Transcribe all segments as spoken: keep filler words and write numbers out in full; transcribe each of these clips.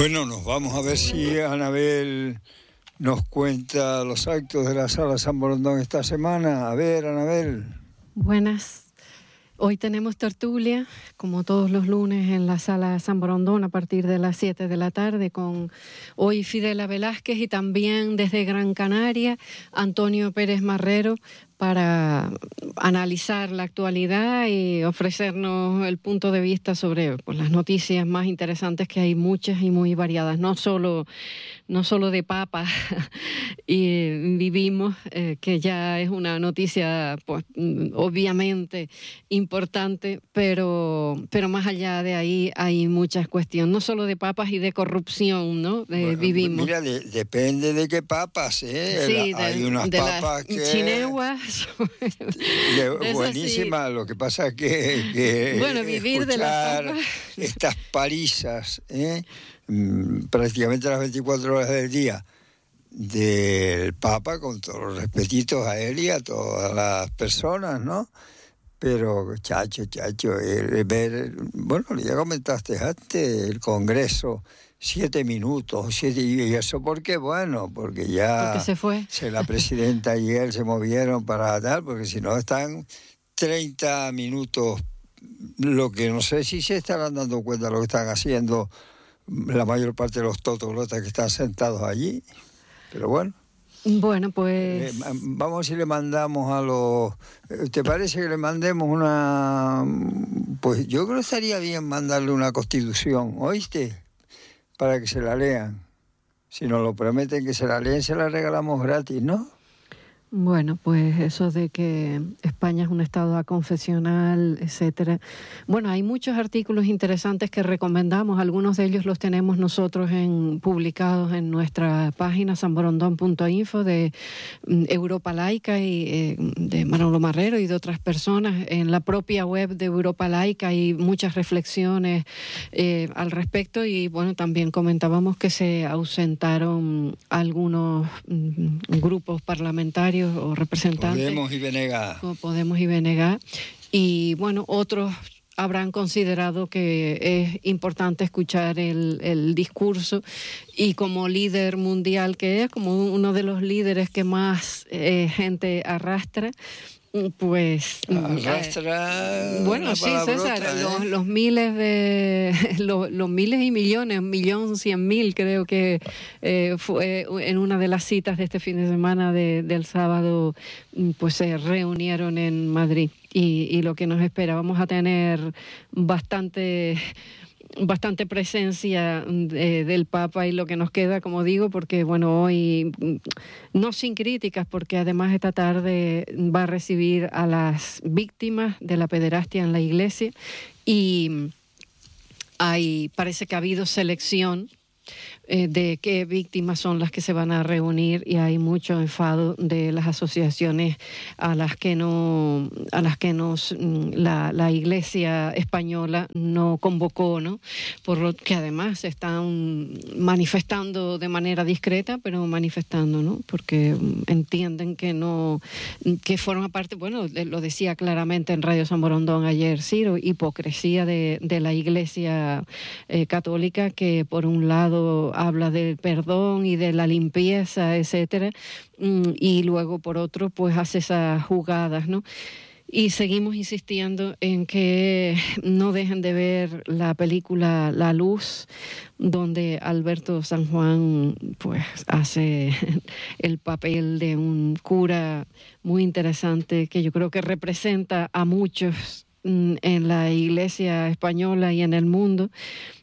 Bueno, nos vamos a ver si Anabel nos cuenta los actos de la Sala San Borondón esta semana. A ver, Anabel. Buenas. Hoy tenemos tertulia, como todos los lunes, en la Sala San Borondón a partir de las siete de la tarde, con hoy Fidela Velázquez y también desde Gran Canaria, Antonio Pérez Marrero, para analizar la actualidad y ofrecernos el punto de vista sobre pues, las noticias más interesantes, que hay muchas y muy variadas, no solo, no solo de papas y vivimos, eh, que ya es una noticia pues obviamente importante, pero, pero más allá de ahí hay muchas cuestiones, no solo de papas y de corrupción, ¿no? Eh, Bueno, vivimos. Mira, de, depende de qué papas, ¿eh? Sí, La, hay de, unas de papas las que... chineguas. De, buenísima, sí. Lo que pasa es que, que bueno, vivir de las papas. Estas palizas, ¿eh? prácticamente las veinticuatro horas del día del Papa, con todos los respetitos a él y a todas las personas, ¿no? Pero, chacho, chacho, el ver, bueno, ya comentaste antes, el Congreso, siete minutos, siete, y eso ¿por qué? Bueno, porque ya porque se fue. Se, la presidenta y él se movieron para tal, porque si no están treinta minutos, lo que no sé si se estarán dando cuenta de lo que están haciendo la mayor parte de los totolotas que están sentados allí, pero bueno. Bueno, pues... Eh, vamos a ver si le mandamos a los... ¿Te parece que le mandemos una...? Pues yo creo que estaría bien mandarle una constitución, ¿oíste? Para que se la lean. Si nos lo prometen que se la leen, se la regalamos gratis, ¿no? Bueno, pues eso de que España es un estado aconfesional, etcétera. Bueno, hay muchos artículos interesantes que recomendamos. Algunos de ellos los tenemos nosotros en, publicados en nuestra página san borondón punto info de um, Europa Laica y eh, de Manolo Marrero y de otras personas. En la propia web de Europa Laica hay muchas reflexiones eh, al respecto y bueno, también comentábamos que se ausentaron algunos um, grupos parlamentarios o representantes. Podemos y B N G. Podemos y B N G. Y bueno, otros habrán considerado que es importante escuchar el, el discurso y como líder mundial que es, como uno de los líderes que más eh, gente arrastra, pues arrastra eh, bueno sí César ¿eh? los, los miles de los, los miles y millones millón cien mil creo que eh, fue en una de las citas de este fin de semana de, del sábado, pues se reunieron en Madrid y, y lo que nos espera, vamos a tener bastante bastante presencia de, del Papa y lo que nos queda, como digo, porque bueno, hoy no sin críticas, porque además esta tarde va a recibir a las víctimas de la pederastia en la iglesia y hay, parece que ha habido selección eh, de qué víctimas son las que se van a reunir y hay mucho enfado de las asociaciones a las que no a las que nos la, la Iglesia española no convocó, ¿no? Por lo que además están manifestando de manera discreta, pero manifestando, ¿no? Porque entienden que no que forma parte, bueno, lo decía claramente en Radio San Borondón ayer Ciro, hipocresía de, de la Iglesia eh, católica, que por un lado habla del perdón y de la limpieza, etcétera, y luego por otro pues hace esas jugadas, ¿no? Y seguimos insistiendo en que no dejen de ver la película La Luz, donde Alberto San Juan pues hace el papel de un cura muy interesante que yo creo que representa a muchos en la Iglesia española y en el mundo.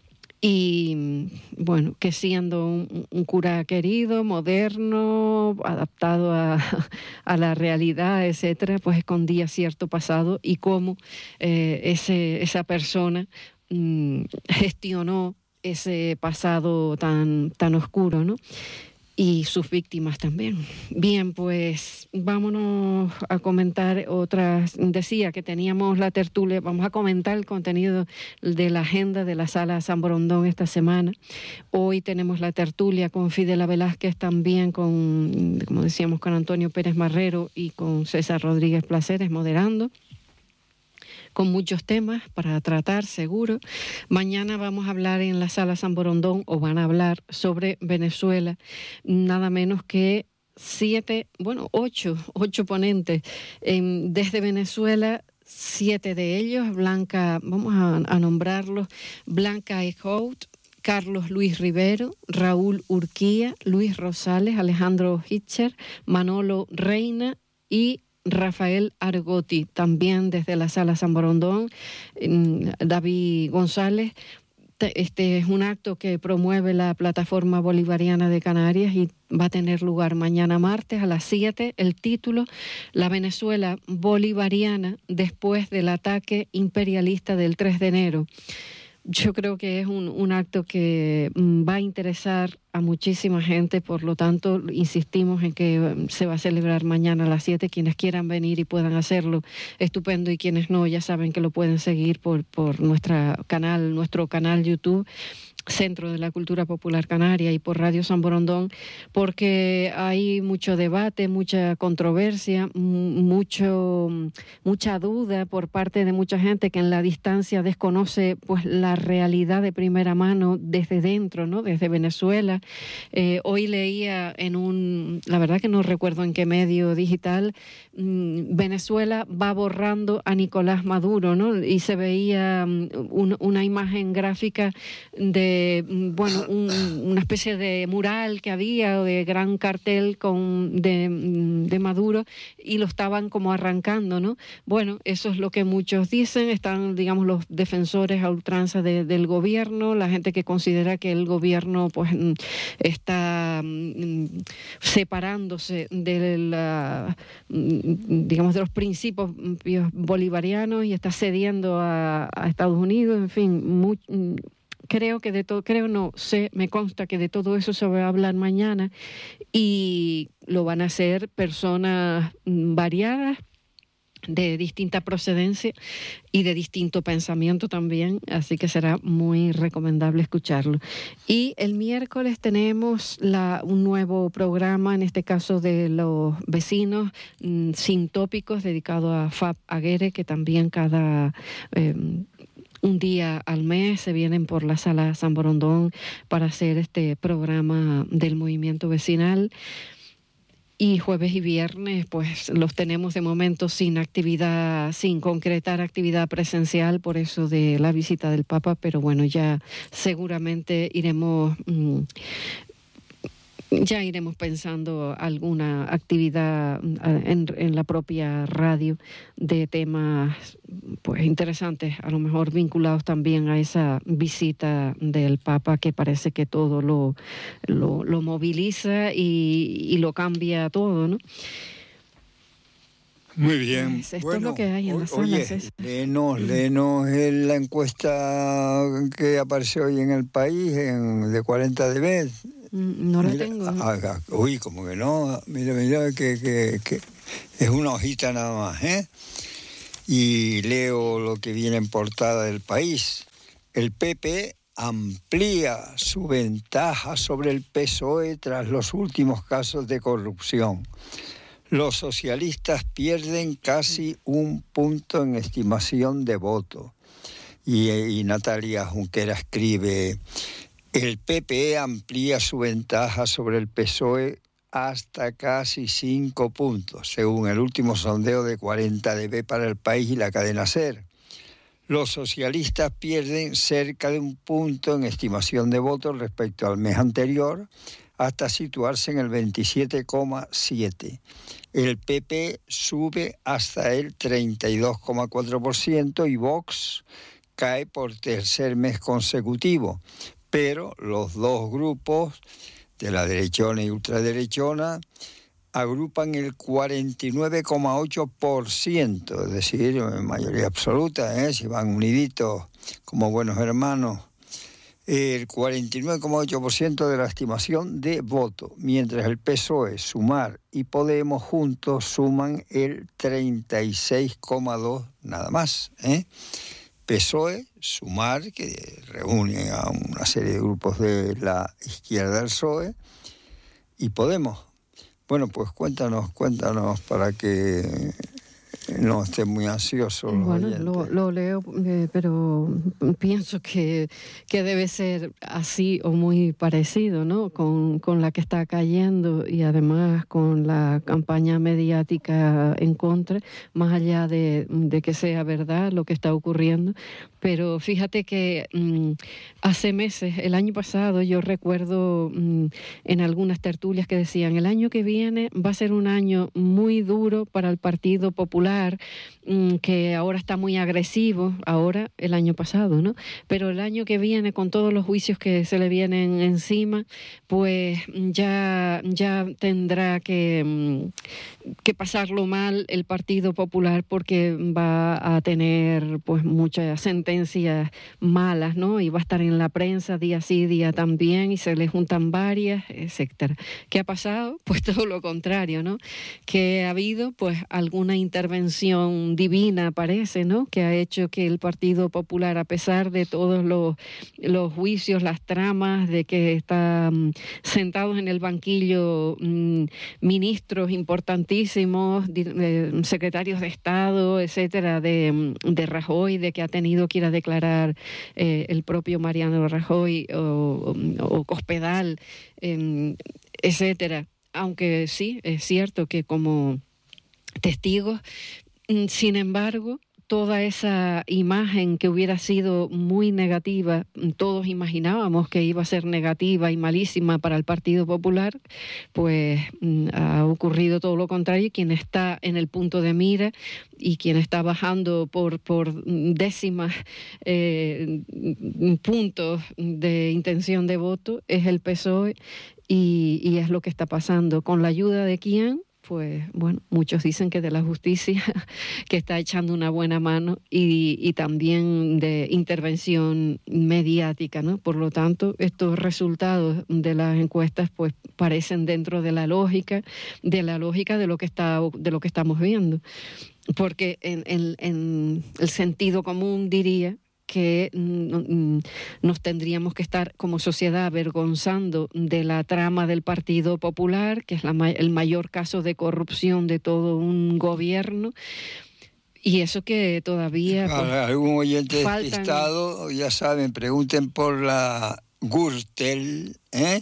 Y bueno, que siendo un, un cura querido, moderno, adaptado a, a la realidad, etcétera, pues escondía cierto pasado y cómo eh, ese, esa persona mm, gestionó ese pasado tan, tan oscuro, ¿no? Y sus víctimas también. Bien, pues vámonos a comentar otras. Decía que teníamos la tertulia, vamos a comentar el contenido de la agenda de la Sala San Borondón esta semana. Hoy tenemos la tertulia con Fidela Velázquez, también con, como decíamos, con Antonio Pérez Marrero y con César Rodríguez Placeres moderando. con muchos temas para tratar, seguro. Mañana vamos a hablar en la Sala San Borondón, o van a hablar sobre Venezuela, nada menos que siete, bueno, ocho, ocho ponentes eh, desde Venezuela. Siete de ellos, Blanca, vamos a, a nombrarlos, Blanca Eichhout, Carlos Luis Rivero, Raúl Urquía, Luis Rosales, Alejandro Hitcher, Manolo Reina y Rafael Argotti. También desde la Sala San Borondón, David González. Este es un acto que promueve la Plataforma Bolivariana de Canarias y va a tener lugar mañana martes a las siete. El título, La Venezuela Bolivariana después del ataque imperialista del tres de enero. Yo creo que es un, un acto que va a interesar a muchísima gente, por lo tanto insistimos en que se va a celebrar mañana a las siete. Quienes quieran venir y puedan hacerlo, estupendo, y quienes no, ya saben que lo pueden seguir por, por nuestra canal, nuestro canal YouTube, Centro de la Cultura Popular Canaria, y por Radio San Borondón, porque hay mucho debate, mucha controversia, mucho, mucha duda por parte de mucha gente que en la distancia desconoce pues la realidad de primera mano desde dentro, ¿no? Desde Venezuela. Eh, hoy leía en un, la verdad que no recuerdo en qué medio digital, mmm, Venezuela va borrando a Nicolás Maduro, ¿no? Y se veía um, un, una imagen gráfica de bueno, un, una especie de mural que había, o de gran cartel con de, de Maduro, y lo estaban como arrancando, ¿no? Bueno, eso es lo que muchos dicen. Están, digamos, los defensores a ultranza de, del gobierno, la gente que considera que el gobierno pues está separándose de la, digamos, de los principios bolivarianos y está cediendo a, a Estados Unidos, en fin, muy, Creo que de todo, creo no, sé, me consta que de todo eso se va a hablar mañana, y lo van a hacer personas variadas, de distinta procedencia y de distinto pensamiento también, así que será muy recomendable escucharlo. Y el miércoles tenemos la, un nuevo programa, en este caso de los vecinos, mmm, sin tópicos, dedicado a Fab Aguirre, que también cada... Eh, un día al mes se vienen por la Sala San Borondón para hacer este programa del movimiento vecinal. Y jueves y viernes pues los tenemos de momento sin actividad, sin concretar actividad presencial, por eso de la visita del Papa, pero bueno, ya seguramente iremos... Mmm, Ya iremos pensando alguna actividad en, en la propia radio de temas pues interesantes, a lo mejor vinculados también a esa visita del Papa, que parece que todo lo, lo, lo moviliza y, y lo cambia todo, ¿no? Muy bien. Pues esto bueno, es lo que hay en la sala. Oye, léenos, léenos la encuesta que apareció hoy en El País, en, de cuarenta D B. No la mira, tengo. ¿no? Ah, uy, como que no. Mira, mira, que, que, que es una hojita nada más, ¿eh? Y leo lo que viene en portada del País. El P P amplía su ventaja sobre el P S O E tras los últimos casos de corrupción. Los socialistas pierden casi un punto en estimación de voto. Y, y Natalia Junquera escribe... El P P amplía su ventaja sobre el P S O E hasta casi cinco puntos, según el último sondeo de cuarenta D B para El País y la cadena SER. Los socialistas pierden cerca de un punto en estimación de votos respecto al mes anterior, hasta situarse en el veintisiete coma siete. El P P sube hasta el treinta y dos coma cuatro por ciento y Vox cae por tercer mes consecutivo. Pero los dos grupos, de la derechona y ultraderechona, agrupan el cuarenta y nueve coma ocho por ciento, es decir, en mayoría absoluta, ¿eh? Si van uniditos como buenos hermanos, el cuarenta y nueve coma ocho por ciento de la estimación de voto, mientras el P S O E, Sumar y Podemos juntos suman el treinta y seis coma dos por ciento, nada más, ¿eh? P S O E, Sumar, que reúne a una serie de grupos de la izquierda del P S O E, y Podemos. Bueno, pues cuéntanos, cuéntanos para que no estén muy ansiosos los Bueno, oyentes. lo, lo leo, eh, pero pienso que, que debe ser así o muy parecido, ¿no? Con, con la que está cayendo y además con la campaña mediática en contra, más allá de, de que sea verdad lo que está ocurriendo. Pero fíjate que mmm, hace meses, el año pasado, yo recuerdo mmm, en algunas tertulias que decían, el año que viene va a ser un año muy duro para el Partido Popular, mmm, que ahora está muy agresivo, ahora el año pasado, ¿no? Pero el año que viene, con todos los juicios que se le vienen encima, pues ya, ya tendrá que, mmm, que pasarlo mal el Partido Popular, porque va a tener pues muchas sentencias malas, ¿no? Y va a estar en la prensa día sí, día también, y se le juntan varias, etcétera. ¿Qué ha pasado? Pues todo lo contrario, ¿no? Que ha habido pues alguna intervención divina, parece, ¿no? Que ha hecho que el Partido Popular, a pesar de todos los, los juicios, las tramas, de que están sentados en el banquillo mmm, ministros importantísimos, eh, secretarios de Estado, etcétera, de, de Rajoy, de que ha tenido que ir a declarar eh, el propio Mariano Rajoy o, o, o Cospedal, eh, etcétera. Aunque sí, es cierto que como testigos, sin embargo, toda esa imagen que hubiera sido muy negativa, todos imaginábamos que iba a ser negativa y malísima para el Partido Popular, pues ha ocurrido todo lo contrario. Quien está en el punto de mira y quien está bajando por, por décimas eh, puntos de intención de voto es el P S O E, y, y es lo que está pasando. ¿Con la ayuda de quién? Pues bueno, muchos dicen que de la justicia, que está echando una buena mano, y, y también de intervención mediática, ¿no? Por lo tanto, estos resultados de las encuestas pues parecen dentro de la lógica, de la lógica de lo que está, de lo que estamos viendo. Porque en, en, en el sentido común diría que nos tendríamos que estar como sociedad avergonzando de la trama del Partido Popular, que es la, el mayor caso de corrupción de todo un gobierno, y eso que todavía... Para pues, algún oyente faltan... despistado, ya saben, pregunten por la Gürtel, ¿eh?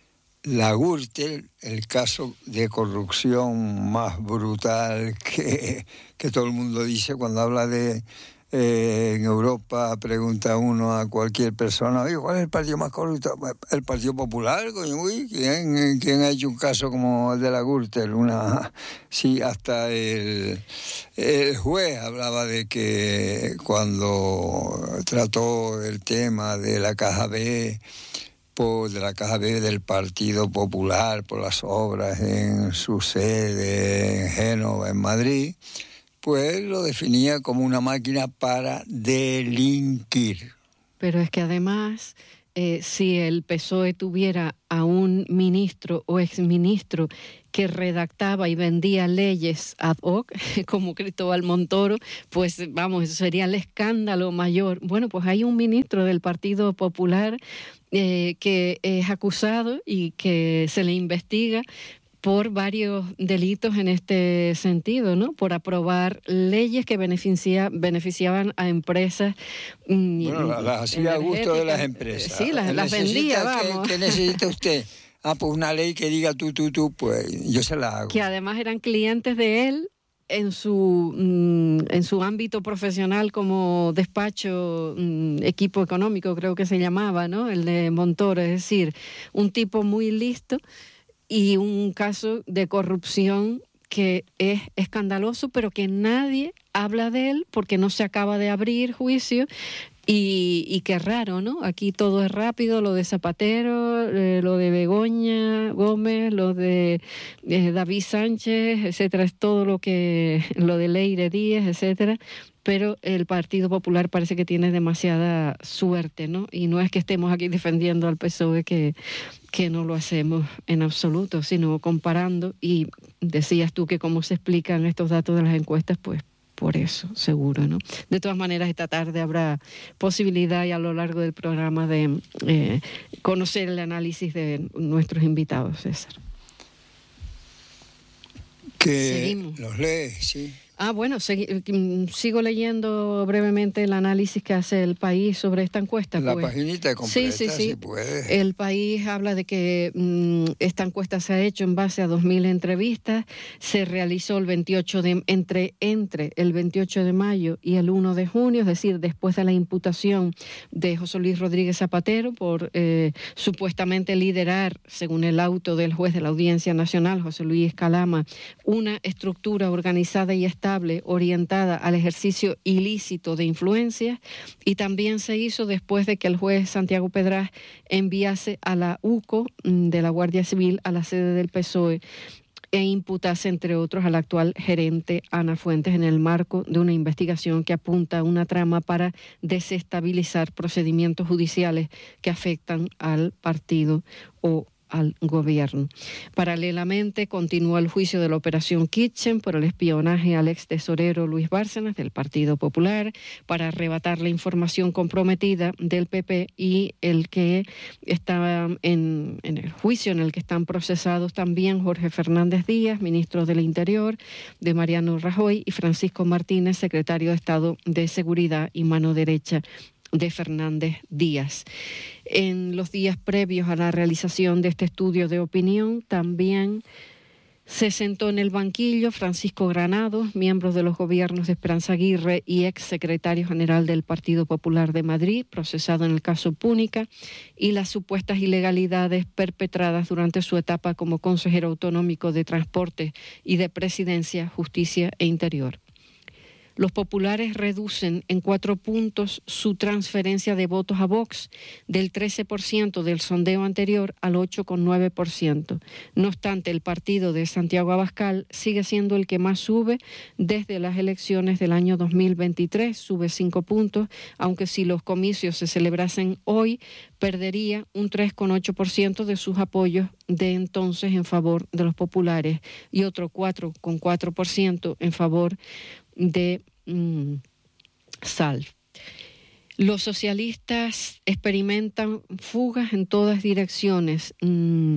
La Gürtel, el caso de corrupción más brutal que, que todo el mundo dice cuando habla de... Eh, en Europa pregunta uno a cualquier persona, oye, ¿cuál es el partido más corrupto? El Partido Popular, coño, uy, ¿quién, ¿quién ha hecho un caso como el de la Gürtel? Una, sí, hasta el, el juez hablaba de que cuando trató el tema de la Caja B, por, de la Caja B del Partido Popular, por las obras en su sede en Génova, en Madrid, pues lo definía como una máquina para delinquir. Pero es que además, eh, si el P S O E tuviera a un ministro o exministro que redactaba y vendía leyes ad hoc, como Cristóbal Montoro, pues vamos, eso sería el escándalo mayor. Bueno, pues hay un ministro del Partido Popular eh, que es acusado y que se le investiga por varios delitos en este sentido, ¿no? Por aprobar leyes que beneficia, beneficiaban a empresas. Bueno, las, las hacía a gusto de las empresas. Sí, las, las vendía, vamos. ¿Qué, ¿Qué necesita usted? Ah, pues una ley que diga tú, tú, tú, pues yo se la hago. Que además eran clientes de él en su, en su ámbito profesional como despacho, equipo económico, creo que se llamaba, ¿no? El de Montoro, es decir, un tipo muy listo, y un caso de corrupción que es escandaloso, pero que nadie habla de él porque no se acaba de abrir juicio. Y, y qué raro, ¿no? Aquí todo es rápido, lo de Zapatero, eh, lo de Begoña Gómez, lo de eh, David Sánchez, etcétera, es todo lo que, lo de Leire Díez, etcétera. Pero el Partido Popular parece que tiene demasiada suerte, ¿no? Y no es que estemos aquí defendiendo al P S O E, que, que no lo hacemos en absoluto, sino comparando. Y decías tú que cómo se explican estos datos de las encuestas, pues por eso, seguro, ¿no? De todas maneras, esta tarde habrá posibilidad y a lo largo del programa de eh, conocer el análisis de nuestros invitados, César. Que Seguimos. los lees, sí. Ah, bueno, segui- sigo leyendo brevemente el análisis que hace El País sobre esta encuesta. La Pues, paginita completa, sí, sí, sí. si puede. El País habla de que mmm, esta encuesta se ha hecho en base a dos mil entrevistas, se realizó el veintiocho de, entre, entre el veintiocho de mayo y el uno de junio, es decir, después de la imputación de José Luis Rodríguez Zapatero por eh, supuestamente liderar, según el auto del juez de la Audiencia Nacional, José Luis Calama, una estructura organizada y estable orientada al ejercicio ilícito de influencias, y también se hizo después de que el juez Santiago Pedraz enviase a la U C O de la Guardia Civil a la sede del P S O E e imputase, entre otros, al actual gerente Ana Fuentes en el marco de una investigación que apunta a una trama para desestabilizar procedimientos judiciales que afectan al partido o al gobierno. Paralelamente, continúa el juicio de la Operación Kitchen por el espionaje al ex tesorero Luis Bárcenas del Partido Popular para arrebatar la información comprometida del P P, y el que está en, en el juicio en el que están procesados también Jorge Fernández Díaz, ministro del Interior, de Mariano Rajoy, y Francisco Martínez, secretario de Estado de Seguridad y mano derecha de Fernández Díaz. En los días previos a la realización de este estudio de opinión, también se sentó en el banquillo Francisco Granados, miembro de los gobiernos de Esperanza Aguirre y ex secretario general del Partido Popular de Madrid, procesado en el caso Púnica, y las supuestas ilegalidades perpetradas durante su etapa como consejero autonómico de Transporte y de Presidencia, Justicia e Interior. Los populares reducen en cuatro puntos su transferencia de votos a Vox, del trece por ciento del sondeo anterior al ocho coma nueve por ciento. No obstante, el partido de Santiago Abascal sigue siendo el que más sube desde las elecciones del año dos mil veintitrés, sube cinco puntos, aunque si los comicios se celebrasen hoy, perdería un tres coma ocho por ciento de sus apoyos de entonces en favor de los populares y otro cuatro coma cuatro por ciento en favor de mm, Salv. Los socialistas experimentan fugas en todas direcciones. Mm.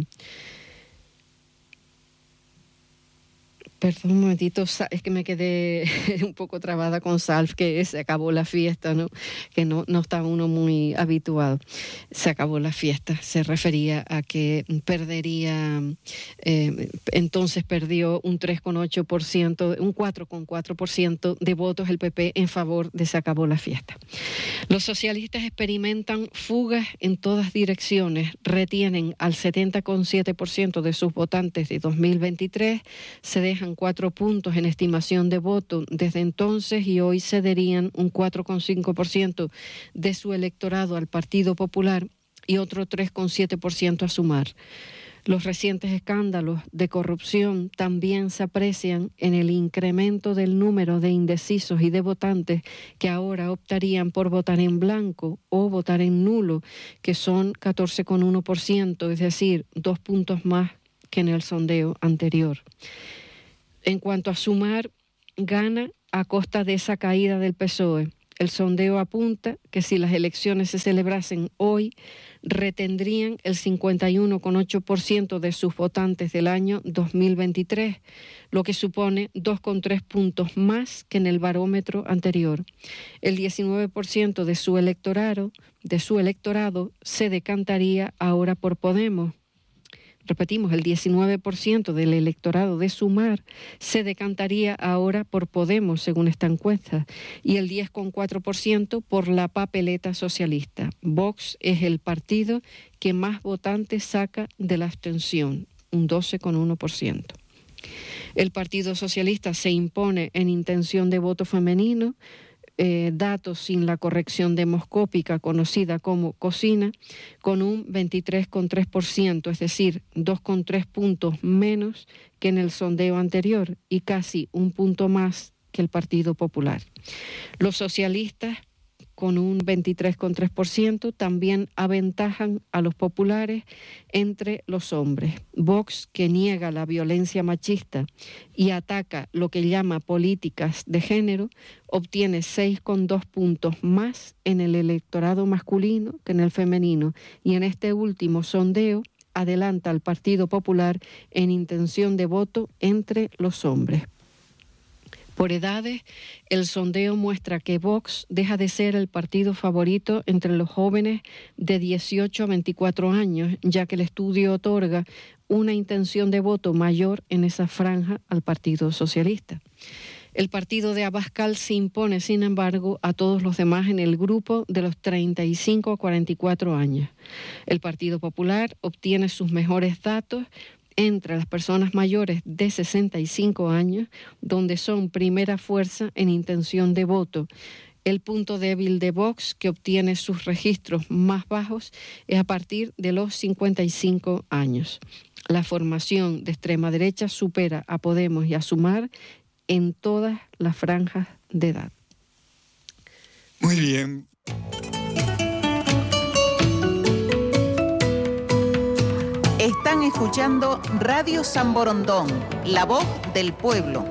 Perdón un momentito, es que me quedé un poco trabada con Salv, que se acabó la fiesta, ¿no? Que no, no está uno muy habituado. Se acabó la fiesta, se refería a que perdería, eh, entonces perdió un tres coma ocho por ciento, un cuatro coma cuatro por ciento de votos el P P en favor de se acabó la fiesta. Los socialistas experimentan fugas en todas direcciones, retienen al setenta coma siete por ciento de sus votantes de dos mil veintitrés, se dejan cuatro puntos en estimación de voto desde entonces y hoy cederían un cuatro coma cinco por ciento de su electorado al Partido Popular y otro tres coma siete por ciento a Sumar. Los recientes escándalos de corrupción también se aprecian en el incremento del número de indecisos y de votantes que ahora optarían por votar en blanco o votar en nulo, que son catorce coma uno por ciento, es decir, dos puntos más que en el sondeo anterior. En cuanto a Sumar, gana a costa de esa caída del P S O E. El sondeo apunta que si las elecciones se celebrasen hoy, retendrían el cincuenta y uno coma ocho por ciento de sus votantes del año dos mil veintitrés, lo que supone dos coma tres puntos más que en el barómetro anterior. El diecinueve por ciento de su electorado, de su electorado se decantaría ahora por Podemos. Repetimos, el diecinueve por ciento del electorado de Sumar se decantaría ahora por Podemos, según esta encuesta, y el diez coma cuatro por ciento por la papeleta socialista. Vox es el partido que más votantes saca de la abstención, un doce coma uno por ciento. El Partido Socialista se impone en intención de voto femenino, Eh, datos sin la corrección demoscópica conocida como cocina, con un veintitrés coma tres por ciento, es decir, dos coma tres puntos menos que en el sondeo anterior y casi un punto más que el Partido Popular. Los socialistas, con un veintitrés coma tres por ciento, también aventajan a los populares entre los hombres. Vox, que niega la violencia machista y ataca lo que llama políticas de género, obtiene seis coma dos puntos más en el electorado masculino que en el femenino, y en este último sondeo adelanta al Partido Popular en intención de voto entre los hombres. Por edades, el sondeo muestra que Vox deja de ser el partido favorito entre los jóvenes de dieciocho a veinticuatro años, ya que el estudio otorga una intención de voto mayor en esa franja al Partido Socialista. El partido de Abascal se impone, sin embargo, a todos los demás en el grupo de los treinta y cinco a cuarenta y cuatro años. El Partido Popular obtiene sus mejores datos entre las personas mayores de sesenta y cinco años, donde son primera fuerza en intención de voto. El punto débil de Vox, que obtiene sus registros más bajos, es a partir de los cincuenta y cinco años. La formación de extrema derecha supera a Podemos y a Sumar en todas las franjas de edad. Muy bien. Están escuchando Radio San Borondón, la voz del pueblo.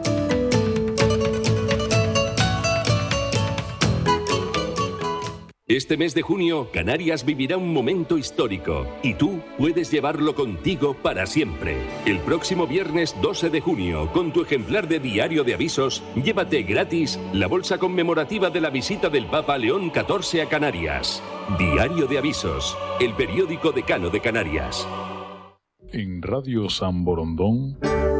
Este mes de junio, Canarias vivirá un momento histórico y tú puedes llevarlo contigo para siempre. El próximo viernes doce de junio, con tu ejemplar de Diario de Avisos, llévate gratis la bolsa conmemorativa de la visita del Papa León catorce a Canarias. Diario de Avisos, el periódico decano de Canarias. En Radio San Borondón.